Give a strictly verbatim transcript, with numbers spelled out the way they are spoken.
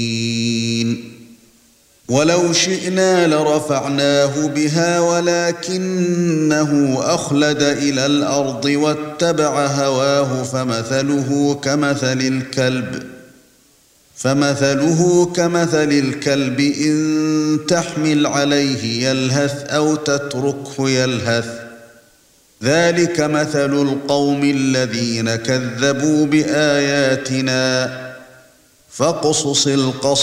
ولو شئنا لرفعناه بها ولكنه أخلد إلى الأرض واتبع هواه فمثله كمثل الكلب فمثله كمثل الكلب إن تحمل عليه يلهث أو تتركه يلهث ذلك مثل القوم الذين كذبوا بآياتنا فاقصص القصص